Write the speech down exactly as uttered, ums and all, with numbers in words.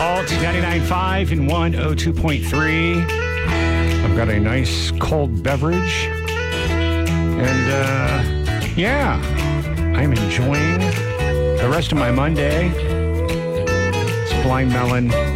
Alt ninety-nine point five and one oh two point three. I've got a nice cold beverage. And, uh, yeah, I'm enjoying the rest of my Monday. It's Blind Melon.